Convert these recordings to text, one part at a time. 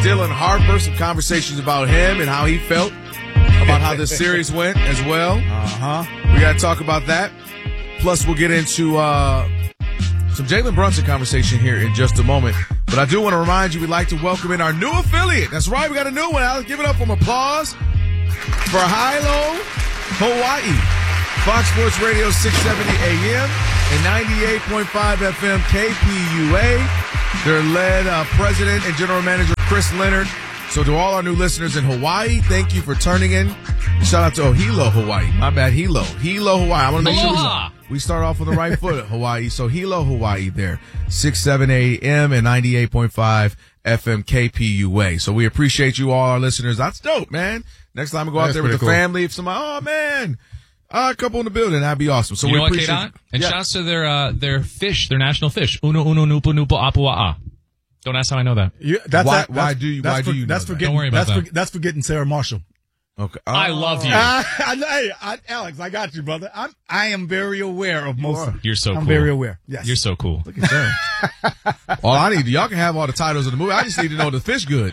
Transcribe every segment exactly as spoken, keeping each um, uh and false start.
Dylan Harper, some conversations about him and how he felt about how this series went as well. Uh-huh. We got to talk about that. Plus, we'll get into uh, some Jalen Brunson conversation here in just a moment. But I do want to remind you, we'd like to welcome in our new affiliate. That's right, we got a new one, Alex. Give it up for applause for Hilo, Hawaii. Fox Sports Radio, six seventy A M and ninety-eight point five F M K P U A. Their led uh, president and general manager, Chris Leonard. So to all our new listeners in Hawaii, thank you for turning in. Shout out to oh, Hilo, Hawaii. My bad, Hilo. Hilo, Hawaii. I want to make sure we, we start off on the right foot, Hawaii. So Hilo, Hawaii there. six seven A M and ninety-eight point five F M K P U A. So we appreciate you all, our listeners. That's dope, man. Next time we go out That's there with the cool. family, if somebody, oh, man, uh, a couple in the building, that'd be awesome. So you we know what, appreciate K-Dot? And yeah. shouts to their, uh, their fish, their national fish. Uno, uno, nupu, nupu, apua'a. Don't ask how I know that. You, that's Why- that, why that's, do you- that's why for, do you that's know that? forgetting, Don't worry about that's that. For, that's forgetting Sarah Marshall. Okay. I love you. Uh, I, hey, I, Alex, I got you, brother. I'm, I am very aware of most of You're so I'm cool. very aware. Yes. You're so cool. Look at that. All I need, y'all can have all the titles of the movie. I just need to know the fish good.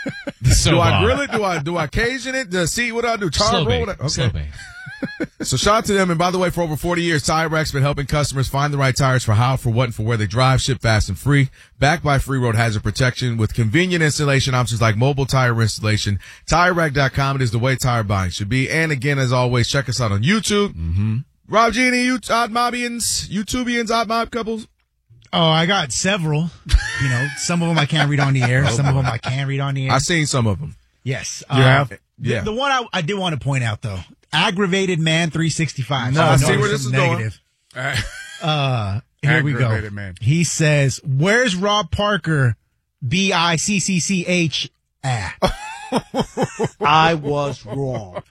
So do I bomb. grill it? Do I do I Cajun it? Do I see what I do? Char Slow roll bait. it? Okay. Slow bait. So shout out to them. And by the way, for over forty years, TireRack's been helping customers find the right tires for how, for what, and for where they drive. Ship fast and free. Backed by free road hazard protection with convenient installation options like mobile tire installation. Tire Rack dot com. It is the way tire buying should be. And again, as always, check us out on YouTube. Mm-hmm. Rob G, any Odd Mobbians, YouTubians, Odd Mob couples? Oh, I got several. You know, some of them I can't read on the air. Some of them I can read on the air. I've seen some of them. Yes. You have? Yeah. The, the one I, I did want to point out, though, Aggravated Man three sixty-five. No, I I see noticed where this some is going. negative. Uh, here we go. Aggravated Man. He says, "Where's Rob Parker? B I C C C H at?" I was wrong.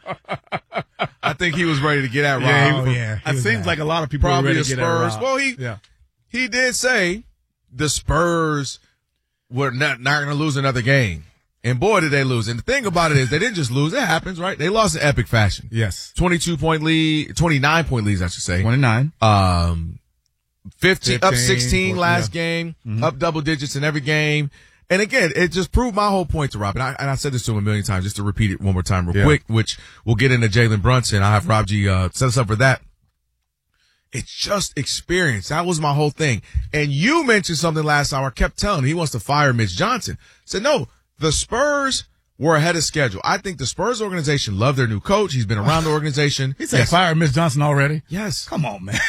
I think he was ready to get at Rob. Yeah, Oh, he- yeah, he It was seems mad. like a lot of people are Probably ready the to get at Spurs. Rob. Well, he yeah. he did say the Spurs were not, not going to lose another game. And boy, did they lose. And the thing about it is they didn't just lose. It happens, right? They lost in epic fashion. Yes. twenty-two point lead, twenty-nine point leads, I should say. twenty-nine. Um, fifteen, up fifteen, sixteen last yeah. game, Mm-hmm. up double digits in every game. And again, it just proved my whole point to Rob. And I, and I said this to him a million times, just to repeat it one more time real Yeah. quick, which we'll get into Jalen Brunson. I'll have Rob G, uh, set us up for that. It's just experience. That was my whole thing. And you mentioned something last hour. I kept telling him he wants to fire Mitch Johnson. I said, no, the Spurs were ahead of schedule. I think the Spurs organization loved their new coach. He's been around the organization. He said Yes. fire Miss Johnson already. Yes. Come on, man.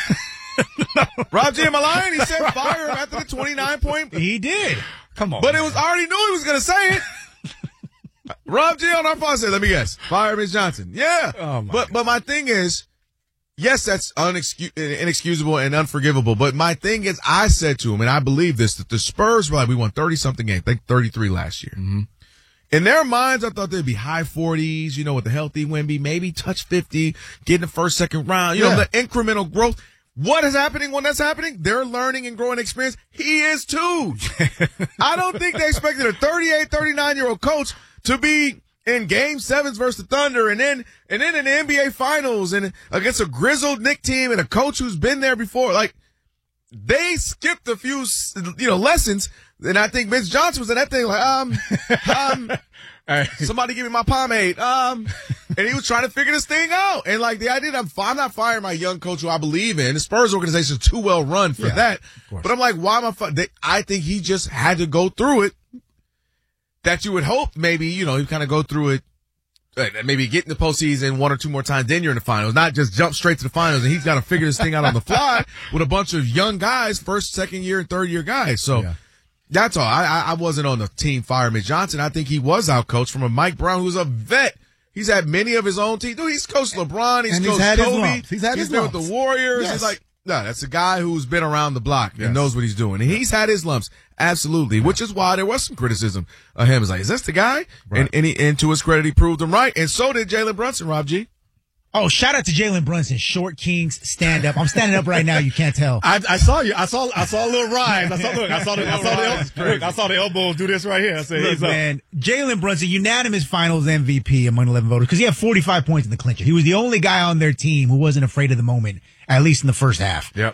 Rob G, am I lying? He said fire him after the twenty-nine point. He did. Come on. But man. it was, I already knew he was going to say it. Rob G on our phone said, let me guess, fire Mitch Johnson. Yeah. Oh, my but, but my thing is, yes, that's unexcus- inexcusable and unforgivable. But my thing is, I said to him, and I believe this, that the Spurs were like, we won thirty-something games, I think thirty-three last year. Mm-hmm. In their minds, I thought they'd be high forties, you know, with the healthy Wemby, maybe touch fifty, get in the first, second round, you Yeah. know, the incremental growth. What is happening when that's happening? They're learning and growing experience. He is too. I don't think they expected a thirty-eight, thirty-nine-year-old coach to be in game sevens versus the Thunder and then, and then in the N B A finals and against a grizzled Knick team and a coach who's been there before. Like, they skipped a few, you know, lessons. And I think Mitch Johnson was in that thing like, um, um, somebody give me my pomade. Um, and he was trying to figure this thing out. And like the idea that I'm, I'm not firing my young coach who I believe in. The Spurs organization is too well run for Yeah, that. But I'm like, why am I, fi- they, I think he just had to go through it. That you would hope maybe, you know, he kind of go through it, uh, maybe get in the postseason one or two more times, then you're in the finals, not just jump straight to the finals. And he's got to figure this thing out on the fly with a bunch of young guys, first, second year, and third year guys. So Yeah. that's all. I, I I wasn't on the team fire Mitch Johnson. I think he was out coached from a Mike Brown who's a vet. He's had many of his own teams. Dude, he's coached LeBron. He's And he's coached had his Kobe. lumps. He's had his been with lumps. the Warriors. Yes. He's like, no, that's a guy who's been around the block Yes. and knows what he's doing. And he's had his lumps. Absolutely. Yeah. Which is why there was some criticism of him. It's like, is this the guy? Right. And, and, he, and to his credit, he proved him right. And so did Jalen Brunson, Rob G. Oh, shout out to Jalen Brunson, Short Kings stand up. I'm standing up right now. You can't tell. I, I saw you. I saw. I saw a little rise. I saw. Look. I saw the. I saw the. El- look, I saw the elbows do this right here. I said, Look, he's up. man, Jalen Brunson, unanimous Finals M V P among eleven voters because he had forty-five points in the clincher. He was the only guy on their team who wasn't afraid of the moment, at least in the first half. Yep.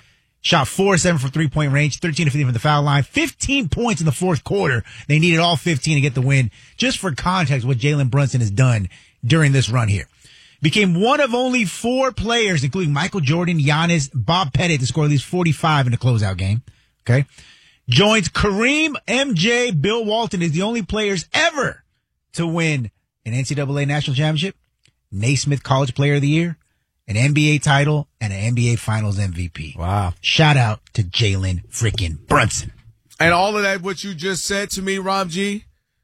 Shot four of seven from three-point range, thirteen of fifteen from the foul line, fifteen points in the fourth quarter. They needed all fifteen to get the win. Just for context, what Jalen Brunson has done during this run here. Became one of only four players, including Michael Jordan, Giannis, Bob Pettit, to score at least forty-five in the closeout game. Okay. Joins Kareem, M J, Bill Walton as the only players ever to win an N C double A national championship, Naismith College Player of the Year, an N B A title, and an N B A Finals M V P. Wow. Shout out to Jalen freaking Brunson. And all of that, what you just said to me, Rob G,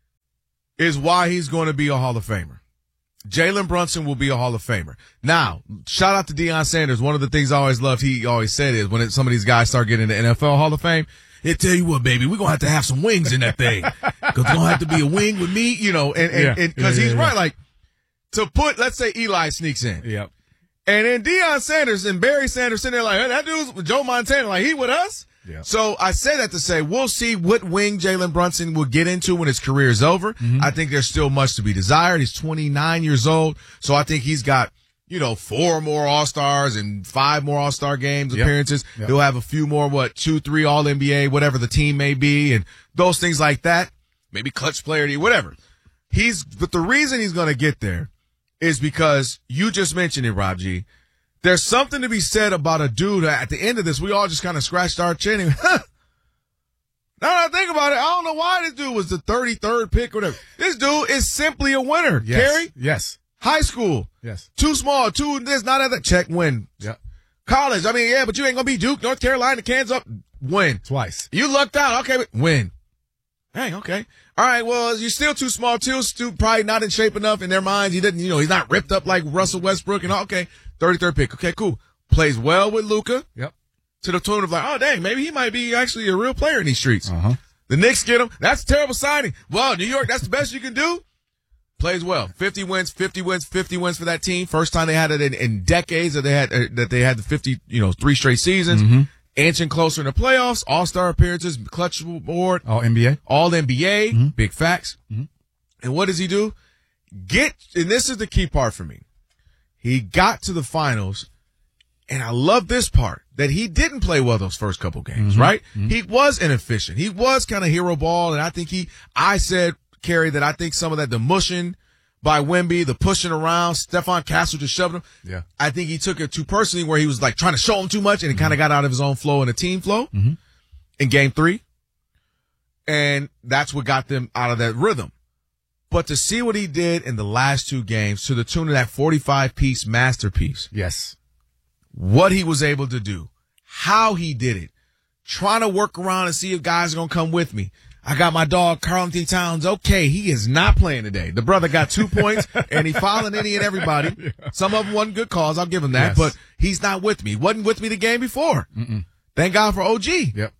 is why he's going to be a Hall of Famer. Jalen Brunson will be a Hall of Famer. Now, shout out to Deion Sanders. One of the things I always loved, he always said is when it, some of these guys start getting the N F L Hall of Fame, he'll tell you what, baby, we're going to have to have some wings in that thing. Because it's going to have to be a wing with me, you know, and, and, Yeah. and cause Yeah, he's yeah, right. yeah. Like, to put, let's say Eli sneaks in. Yep. And then Deion Sanders and Barry Sanders sitting there like, hey, that dude's with Joe Montana, like, he with us? Yeah. So I say that to say we'll see what wing Jalen Brunson will get into when his career is over. Mm-hmm. I think there's still much to be desired. He's twenty-nine years old, so I think he's got, you know, four more All-Stars and five more All-Star games Yep. appearances. Yep. He'll have a few more, what, two, three All N B A, whatever the team may be, and those things like that. Maybe clutch player, whatever. He's, but the reason he's going to get there is because you just mentioned it, Rob G. There's something to be said about a dude at the end of this. We all just kind of scratched our chin. And, huh. Now that I think about it, I don't know why this dude was the thirty-third pick or whatever. This dude is simply a winner. Yes. Kerry, Yes. high school, Yes. too small, too this, not at that check, win. Yep. College, I mean, yeah, but you ain't gonna be Duke, North Carolina, Kansas, win. Twice. You lucked out, okay, but win. Dang, okay. All right, well, you're still too small, too, still probably not in shape enough in their minds. He didn't, you know, he's not ripped up like Russell Westbrook and all. Okay, thirty-third pick. Okay, cool. Plays well with Luka. Yep. To the tune of like, oh, dang, maybe he might be actually a real player in these streets. Uh-huh. The Knicks get him. That's a terrible signing. Well, New York, that's the best you can do. Plays well. fifty wins, fifty wins, fifty wins for that team. First time they had it in, in decades that they had, uh, that they had the fifty, you know, three straight seasons. Mm-hmm. Inching closer in the playoffs, all-star appearances, clutch board, All N B A. all N B A, Mm-hmm. big facts. Mm-hmm. And what does he do? Get, and this is the key part for me. He got to the finals, and I love this part, that he didn't play well those first couple games, Mm-hmm. right? Mm-hmm. He was inefficient. He was kind of hero ball, and I think he, I said, Kerry, that I think some of that, the mushing by Wemby, the pushing around, Stephon Castle just shoving him. Yeah. I think he took it too personally where he was like trying to show him too much, and it kind of got out of his own flow and a team flow Mm-hmm. in game three. And that's what got them out of that rhythm. But to see what he did in the last two games to the tune of that forty-five piece masterpiece, Yes. what he was able to do, how he did it, trying to work around and see if guys are going to come with me. I got my dog, Karl Anthony Towns. Okay, he is not playing today. The brother got two points, and he fouling any and everybody. Yeah. Some of them wasn't good calls. I'll give him that. Yes. But he's not with me. He wasn't with me the game before. Mm-mm. Thank God for O G. Yep.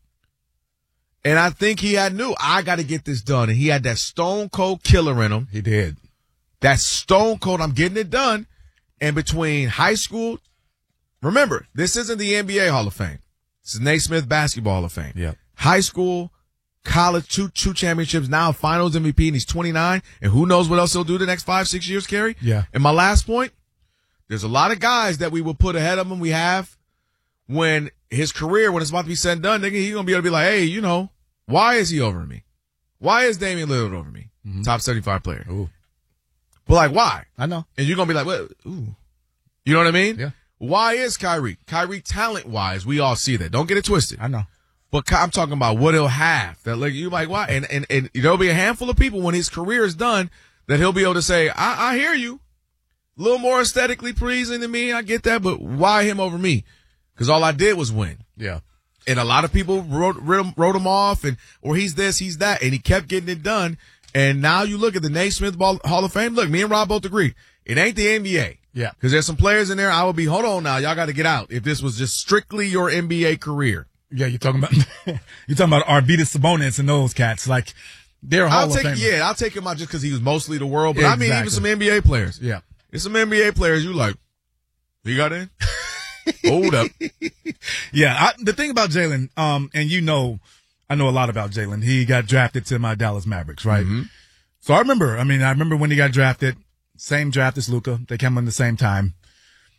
And I think he had knew, I got to get this done. And he had that stone cold killer in him. He did. That stone cold, I'm getting it done. And between high school, remember, this isn't the N B A Hall of Fame. This is Naismith Basketball Hall of Fame. Yep. High school, college, two two championships, now finals M V P, and he's twenty-nine. And who knows what else he'll do the next five, six years, Kerry? Yeah. And my last point, there's a lot of guys that we will put ahead of him. We have when his career, when it's about to be said and done, nigga, he's going to be able to be like, hey, you know, why is he over me? Why is Damian Lillard over me? Mm-hmm. Top seventy-five player. Ooh. But like, why? I know. And you're going to be like, what? Ooh. You know what I mean? Yeah. Why is Kyrie? Kyrie talent-wise, we all see that. Don't get it twisted. I know. But I'm talking about what he'll have. That like you like why? And and and there'll be a handful of people when his career is done that he'll be able to say, I, I hear you, a little more aesthetically pleasing than me. I get that, but why him over me? Because all I did was win. Yeah. And a lot of people wrote wrote him, wrote him off, and or he's this, he's that, and he kept getting it done. And now you look at the Naismith Ball, Hall of Fame. Look, me and Rob both agree it ain't the N B A. Yeah. Because there's some players in there. I would be, hold on now, y'all got to get out. If this was just strictly your N B A career. Yeah, you're talking about you're talking about Arvydas Sabonis and those cats. Like they're Hall I'll of take Famers. yeah, I'll take him out just because he was mostly the world. But I mean, even Exactly. some N B A players. Yeah. There's some N B A players you like. You got in? Hold up. Yeah. I, the thing about Jalen, um, and you know, I know a lot about Jalen. He got drafted to my Dallas Mavericks, right? Mm-hmm. So I remember. I mean, I remember when he got drafted. Same draft as Luka. They came in the same time.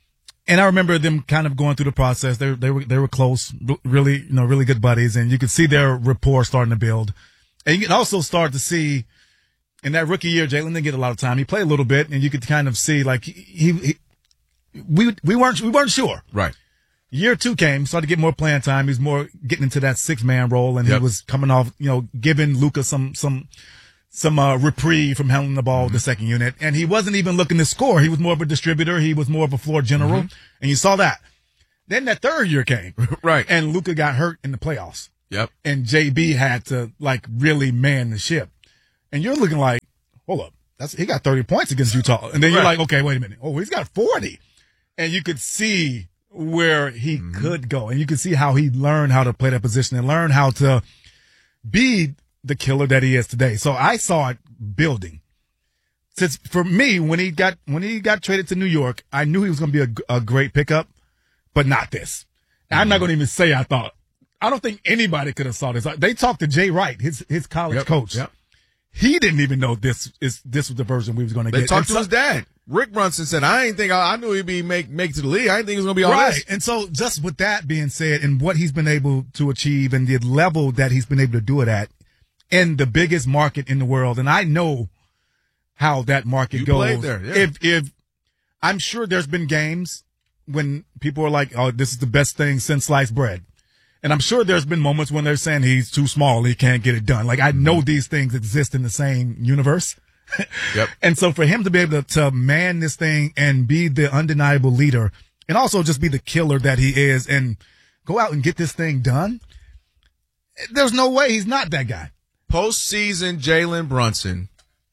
And I remember them kind of going through the process. They they were they were close, really, you know, really good buddies, and you could see their rapport starting to build. And you can also start to see in that rookie year, Jalen didn't get a lot of time. He played a little bit, and you could kind of see like he, he, he we we weren't we weren't sure. Right. Year two came, started to get more playing time. He was more getting into that six man role, and Yep. he was coming off, you know, giving Luka some some some uh, reprieve from handling the ball with the second unit. And he wasn't even looking to score. He was more of a distributor. He was more of a floor general, and you saw that. Then that third year came, Right. and Luka got hurt in the playoffs, Yep. and J B had to like really man the ship. And you're looking like, hold up, that's he got thirty points against Utah, and then you're Right. like, okay, wait a minute, oh, he's got forty, and you could see where he Mm-hmm. could go, and you could see how he learned how to play that position and learn how to be the killer that he is today. So I saw it building. Since for me, when he got when he got traded to New York, I knew he was going to be a, a great pickup, but not this. And I'm not going to even say I thought. I don't think anybody could have saw this. They talked to Jay Wright, his his college Yep. coach. Yep. He didn't even know this is this was the version we was going to They get. talked And to his so- dad. Rick Brunson said, I didn't think, I, I knew he'd be make, make it to the league. I didn't think he was going to be on Right. this. And so just with that being said and what he's been able to achieve and the level that he's been able to do it at in the biggest market in the world. And I know how that market You goes. played there, yeah. If, if I'm sure there's been games when people are like, oh, this is the best thing since sliced bread. And I'm sure there's been moments when they're saying he's too small. He can't get it done. Like I know these things exist in the same universe. Yep. And so for him to be able to, to man this thing and be the undeniable leader and also just be the killer that he is and go out and get this thing done, there's no way he's not that guy. Postseason Jalen Brunson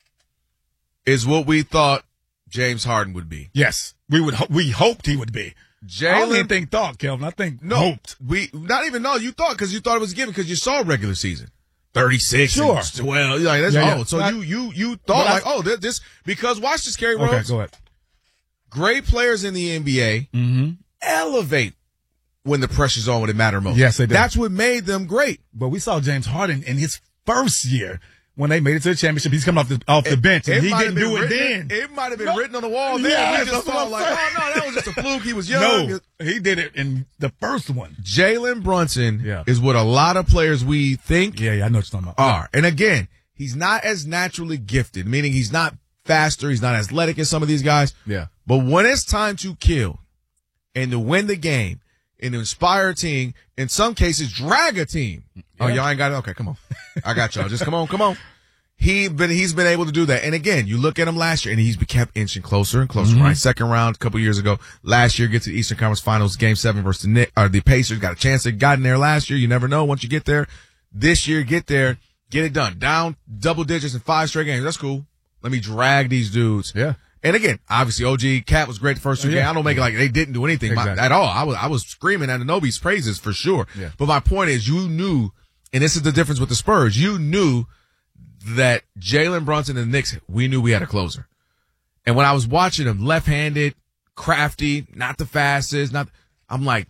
is what we thought James Harden would be. Yes, we would. Ho- we hoped he would be. I don't even Jalen, think thought, Kelvin. I think no, hoped. we not even know. You thought because you thought it was a given because you saw regular season. thirty-six. Sure. And twelve. Like, that's, Yeah, yeah. oh, so But- you, you, you thought but I- like, oh, this, this, because watch this, Kerry Rhodes. Okay, go ahead. Great players in the N B A Mm-hmm. elevate when the pressure's on when it matters most. Yes, they do. That's what made them great. But we saw James Harden in his first year when they made it to the championship. He's coming off the off the bench, and It he might have didn't do been it written- then. It might have been No. written on the wall then. Yeah, we just that's what thought I'm like, saying. oh no, that was just a fluke. He was young. No, he did it in the first one. Jalen Brunson Yeah. is what a lot of players we think Yeah, yeah, I know what you're talking about. are. And again, he's not as naturally gifted, meaning he's not faster, he's not athletic as some of these guys. Yeah. But when it's time to kill and to win the game and to inspire a team, in some cases drag a team. Oh, Yeah. y'all ain't got it? Okay, come on. I got y'all. Just come on, come on. He been he's been able to do that. And again, you look at him last year and he's been kept inching closer and closer, Mm-hmm. right? Second round a couple years ago. Last year gets to the Eastern Conference Finals, game seven versus the Knicks, or the Pacers. Got a chance to got in there last year. You never know once you get there. This year, get there, get it done. Down double digits in five straight games. That's cool. Let me drag these dudes. Yeah. And again, obviously, O G Cat was great the first two Yeah. games. I don't make it like they didn't do anything my- Exactly. at all. I was I was screaming Anunoby's praises for sure. Yeah. But my point is, you knew, and this is the difference with the Spurs. You knew that Jalen Brunson and the Knicks, we knew we had a closer. And when I was watching him, left-handed, crafty, not the fastest, not. I'm like,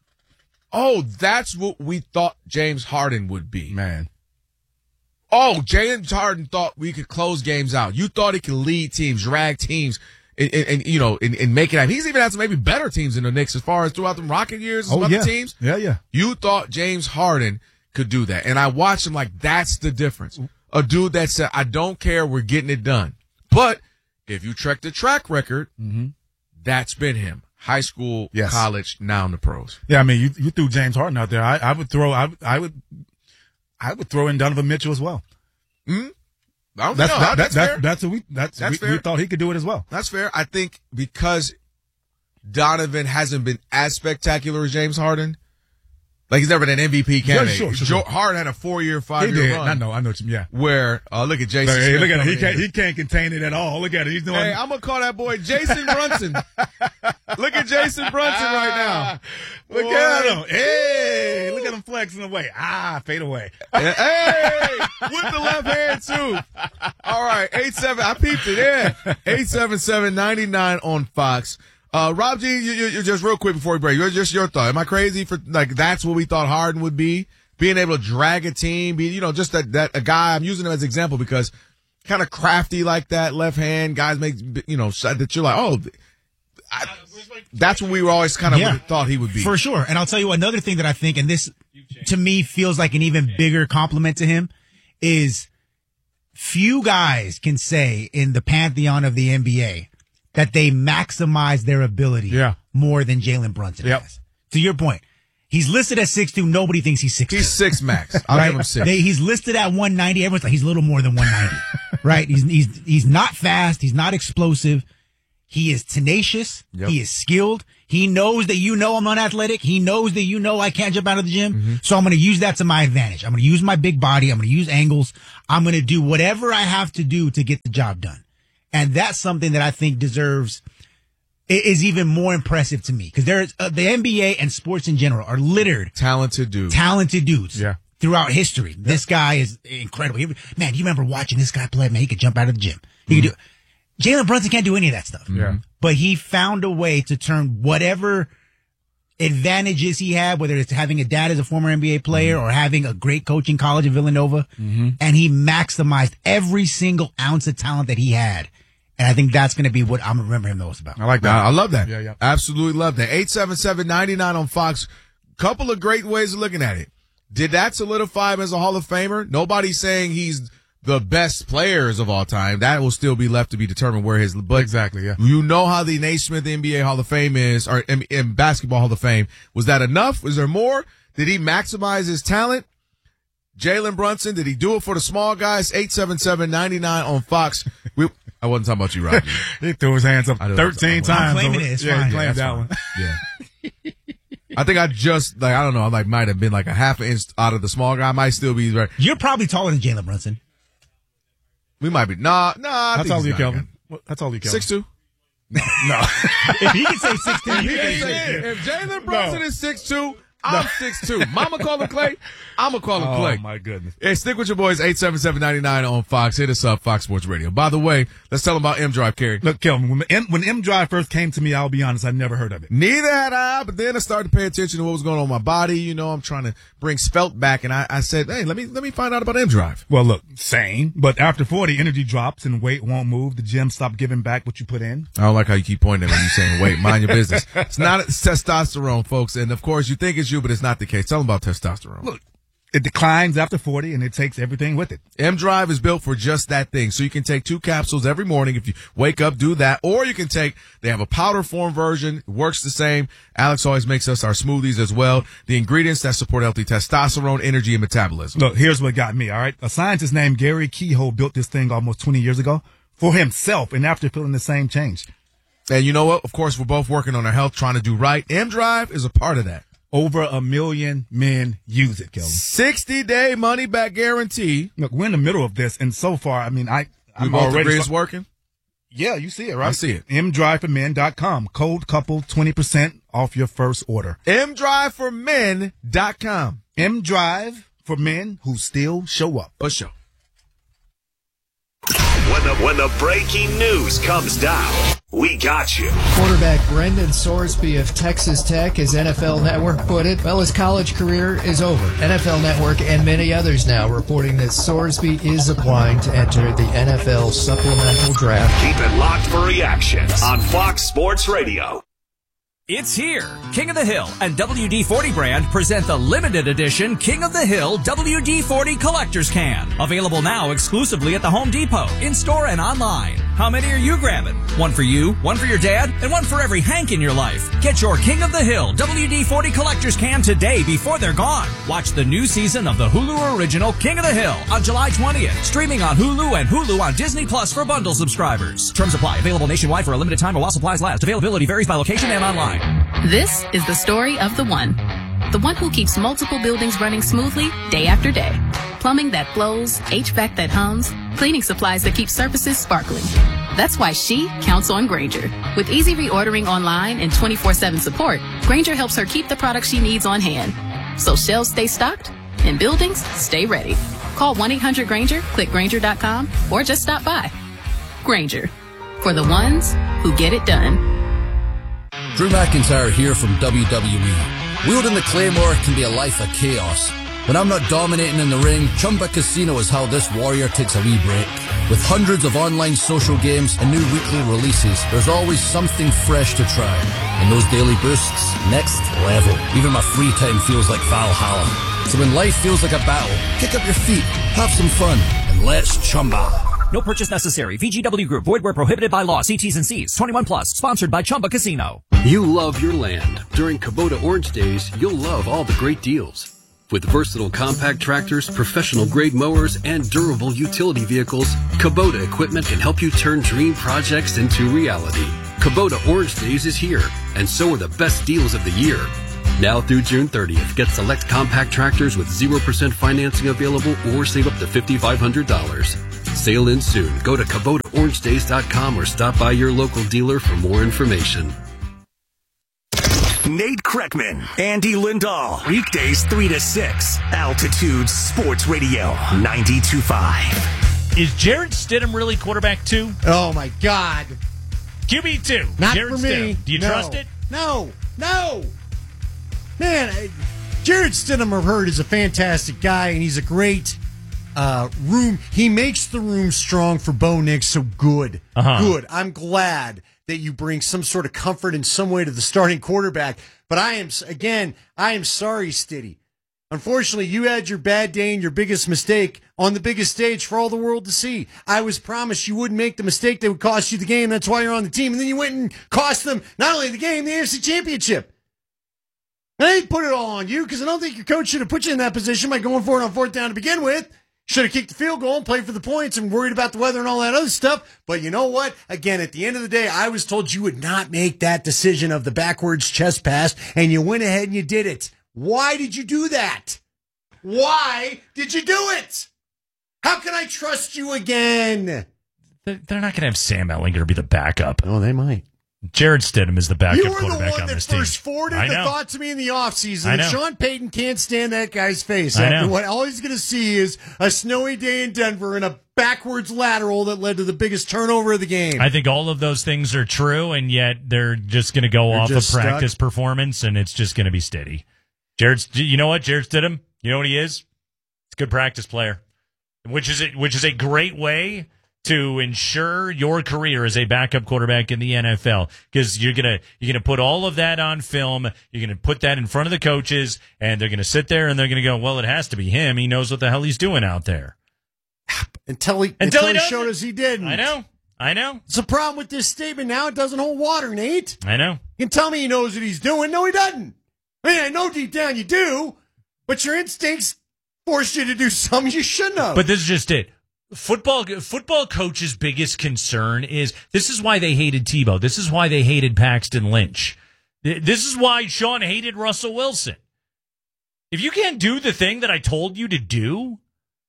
oh, that's what we thought James Harden would be. Man. Oh, James Harden thought we could close games out. You thought he could lead teams, drag teams, and, and, and you know, and, and make it happen. He's even had some maybe better teams than the Knicks as far as throughout the Rocket years, Oh, other yeah. teams. Yeah, yeah. You thought James Harden could do that. And I watched him like, that's the difference. A dude that said, I don't care, we're getting it done. But if you check the track record, Mm-hmm. that's been him. High school, Yes. college, now in the pros. Yeah, I mean, you you threw James Harden out there. I, I would throw I, would- I would I would throw in Donovan Mitchell as well. Hmm? I don't That's know. that, That's, that, fair. that, that's what we that's, That's we, we fair. thought he could do it as well. That's fair. I think because Donovan hasn't been as spectacular as James Harden, like he's never been an M V P candidate. sure, sure, Joe sure. Harden had a four-year, He five-year did. run I know, I know what you mean. Yeah. where, uh, look at Jason. Hey, Smith look at him. He coming can't in. he can't contain it at all. Look at him. He's doing Hey, I'm gonna call that boy Jason Brunson. Look at Jason Brunson right now. Look Boy. at him. Hey, look at him flexing away. Ah, fade away. Hey, with the left hand too. All right, eight seven. I peeped it. Yeah, eight seven seven ninety nine on Fox. Uh, Rob G, you, you, you just real quick before we break. You're just your thought. Am I crazy for like that's what we thought Harden would be? Being able to drag a team, be you know just that that a guy. I'm using him as an example because kind of crafty like that, left hand guys make you know shot that you're like oh. I, that's what we were always kind of Yeah. thought he would be. For sure. And I'll tell you another thing that I think, and this to me feels like an even bigger compliment to him, is few guys can say in the pantheon of the N B A that they maximize their ability Yeah. more than Jalen Brunson Yep. has. To your point, he's listed at six two. Nobody thinks he's six two. He's six max. I'll Right? give him six. They, he's listed at one ninety. Everyone's like, he's a little more than one ninety. Right? He's, he's, he's not fast. He's not explosive. He is tenacious. Yep. He is skilled. He knows that you know I'm unathletic. He knows that you know I can't jump out of the gym. Mm-hmm. So I'm going to use that to my advantage. I'm going to use my big body. I'm going to use angles. I'm going to do whatever I have to do to get the job done. And that's something that I think deserves, is even more impressive to me. Because there's uh, the N B A and sports in general are littered Talented dude. talented dudes Yeah. throughout history. This guy is incredible. He- Man, you remember watching this guy play? Man, he could jump out of the gym. He could do. Jalen Brunson can't do any of that stuff. Yeah. But he found a way to turn whatever advantages he had, whether it's having a dad as a former N B A player or having a great coach in college at Villanova, and he maximized every single ounce of talent that he had. And I think that's going to be what I'm going to remember him most about. I like I, that. I love that. Yeah, yeah. Absolutely love that. eight seven seven, nine nine on Fox. Couple of great ways of looking at it. Did that solidify him as a Hall of Famer? Nobody's saying he's the best players of all time. That will still be left to be determined where his, but Exactly, yeah. you know how the Naismith N B A Hall of Fame is, or in, in Basketball Hall of Fame. Was that enough? Was there more? Did he maximize his talent? Jalen Brunson, did he do it for the small guys? eight seven seven, nine nine on Fox. We, I wasn't talking about you, Rob. He threw his hands up I don't- thirteen I'm times. claiming over- it. It's yeah, fine. he claimed Yeah, that that's one. Yeah. I think I just, like, I don't know, I like might have been like a half an inch out of the small guy. I might still be right. You're probably taller than Jalen Brunson. We might be. Nah, nah. I How think tall are he's you, not Kelvin? good. What- How tall are you, Kelvin? six two. If he can say six two, you If, can say if Jalen Brunson is six two, I'm six two. Mama call him Clay. I'm going to call him Oh, Clay. my goodness. Hey, stick with your boys, eight seven seven, nine nine on Fox. Hit us up, Fox Sports Radio. By the way, let's tell them about M Drive, Kerry. Look, Kelvin, when M, when M Drive first came to me, I'll be honest, I never heard of it. Neither had I, but then I started to pay attention to what was going on in my body. You know, I'm trying to bring Svelte back, and I, I said, hey, let me let me find out about M Drive. Well, look, same, but after forty, energy drops and weight won't move. The gym stopped giving back what you put in. I don't like how you keep pointing when you're saying, wait, mind your business. It's not it's testosterone, folks. And of course, you think it's you, but it's not the case. Tell them about testosterone. Look, it declines after forty, and it takes everything with it. M Drive is built for just that thing. So you can take two capsules every morning if you wake up, do that. Or you can take, they have a powder form version. It works the same. Alex always makes us our smoothies as well. The ingredients that support healthy testosterone, energy, and metabolism. Look, here's what got me, all right? A scientist named Gary Kehoe built this thing almost twenty years ago for himself, and after feeling the same change. And you know what? Of course, we're both working on our health, trying to do right. M Drive is a part of that. Over a million men use it, Kelvin. sixty day money back guarantee. Look, we're in the middle of this, and so far, I mean, I, We I'm both already. agree it's working. Yeah, you see it, right? I see it. M drive for men dot com. Code couple, twenty percent off your first order. M drive for men dot com. M-Drive for men who still show up. For sure. When the, when the breaking news comes down, we got you. Quarterback Brendan Sorsby of Texas Tech, as N F L Network put it, well, his college career is over. N F L Network and many others now reporting that Sorsby is applying to enter the N F L supplemental draft. Keep it locked for reactions on Fox Sports Radio. It's here. King of the Hill and W D forty brand present the limited edition King of the Hill W D forty Collector's Can. Available now exclusively at the Home Depot, in-store and online. How many are you grabbing? One for you, one for your dad, and one for every Hank in your life. Get your King of the Hill W D forty Collector's Can today before they're gone. Watch the new season of the Hulu original King of the Hill on July twentieth. Streaming on Hulu and Hulu on Disney Plus for bundle subscribers. Terms apply. Available nationwide for a limited time while supplies last. Availability varies by location and online. This is the story of the one. The one who keeps multiple buildings running smoothly day after day. Plumbing that flows, H V A C that hums, cleaning supplies that keep surfaces sparkling. That's why she counts on Grainger. With easy reordering online and twenty-four seven support, Grainger helps her keep the products she needs on hand. So shelves stay stocked and buildings stay ready. Call one eight hundred Grainger, click Grainger dot com, or just stop by. Grainger. For the ones who get it done. Drew McIntyre here from W W E. Wielding the Claymore can be a life of chaos. When I'm not dominating in the ring, Chumba Casino is how this warrior takes a wee break. With hundreds of online social games and new weekly releases, there's always something fresh to try. And those daily boosts, next level. Even my free time feels like Valhalla. So when life feels like a battle, kick up your feet, have some fun, and let's chumba. No purchase necessary. V G W Group. Void where prohibited by law. See T's and C's. twenty-one plus. Sponsored by Chumba Casino. You love your land. During Kubota Orange Days, you'll love all the great deals. With versatile compact tractors, professional-grade mowers, and durable utility vehicles, Kubota equipment can help you turn dream projects into reality. Kubota Orange Days is here, and so are the best deals of the year. Now through June thirtieth, get select compact tractors with zero percent financing available or save up to five thousand five hundred dollars. Sale ends soon. Go to Kubota Orange Days dot com or stop by your local dealer for more information. Nate Kreckman, Andy Lindahl, weekdays three to six, Altitude Sports Radio, ninety-two point five. Is Jarrett Stidham really quarterback two? Oh, my God. Q B two. Not Jarrett for me. Stidham. Do you No. trust it? No. No. Man, I- Jarrett Stidham, I've heard, is a fantastic guy, and he's a great uh, room. He makes the room strong for Bo Nix, so good. Uh-huh. Good. I'm glad that you bring some sort of comfort in some way to the starting quarterback. But I am, again, I am sorry, Stiddy. Unfortunately, you had your bad day and your biggest mistake on the biggest stage for all the world to see. I was promised you wouldn't make the mistake that would cost you the game. That's why you're on the team. And then you went and cost them not only the game, the A F C Championship. And I didn't put it all on you because I don't think your coach should have put you in that position by going for it on fourth down to begin with. Should have kicked the field goal and played for the points and worried about the weather and all that other stuff. But you know what? Again, at the end of the day, I was told you would not make that decision of the backwards chest pass, and you went ahead and you did it. Why did you do that? Why did you do it? How can I trust you again? They're not going to have Sam Ehlinger be the backup. Oh, they might. Jared Stidham is the backup You were the quarterback one on that this team. first forwarded I the know. thought to me in the offseason. I know. Sean Payton can't stand that guy's face. I After know. what all he's going to see is a snowy day in Denver and a backwards lateral that led to the biggest turnover of the game. I think all of those things are true, and yet they're just going to go They're off of just stuck. practice performance, and it's just going to be steady. Jared, you know what? Jared Stidham, you know what he is? He's a good practice player, which is a, which is a great way to ensure your career as a backup quarterback in the N F L, because you're gonna you're gonna put all of that on film. You're gonna put that in front of the coaches, and they're gonna sit there and they're gonna go, "Well, it has to be him. He knows what the hell he's doing out there." Until he, Until until he he doesn't. showed us he didn't. I know, I know. It's a problem with this statement now. It doesn't hold water, Nate. I know. You can tell me he knows what he's doing. No, he doesn't. I mean, I know deep down you do, but your instincts force you to do something you shouldn't have. But this is just it. Football football coach's biggest concern is this is why they hated Tebow. This is why they hated Paxton Lynch. This is why Sean hated Russell Wilson. If you can't do the thing that I told you to do,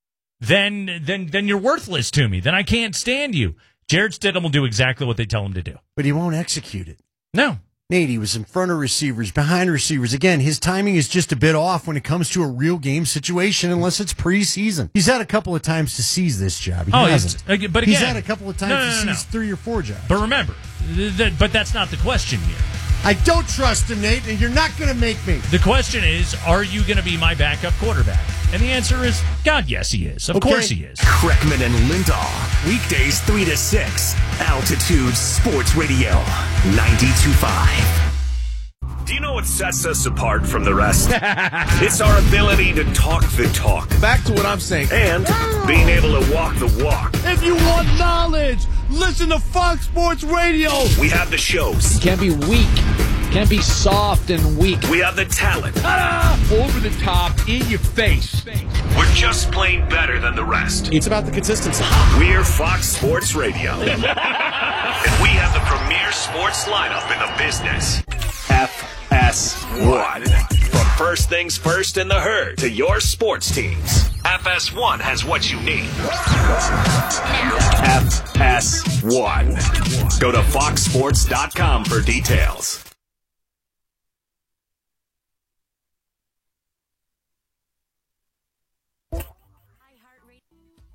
then then then you're worthless to me. Then I can't stand you. Jared Stidham will do exactly what they tell him to do. But he won't execute it. No. Nate, he was in front of receivers, behind receivers. Again, his timing is just a bit off when it comes to a real game situation, unless it's preseason. He's had a couple of times to seize this job. He Oh, hasn't. he's- but he's again- had a couple of times No, no, to no, seize no. three or four jobs. But remember, th- th- but that's not the question here. I don't trust him, Nate, and you're not going to make me. The question is, are you going to be my backup quarterback? And the answer is, God, yes, he is. Of Okay. course he is. Kreckman and Lindahl, weekdays three to six, Altitude Sports Radio, ninety-two point five. Do you know what sets us apart from the rest? It's our ability to talk the talk. Back to what I'm saying. And being able to walk the walk. If you want knowledge, listen to Fox Sports Radio. We have the shows. Can't be weak. Can't be soft and weak. We have the talent. Over the top, in your face. We're just plain better than the rest. It's about the consistency. We're Fox Sports Radio. And we have the premier sports lineup in the business. F S one. From first things first in the herd to your sports teams, F S one has what you need. F S one. Go to fox sports dot com for details.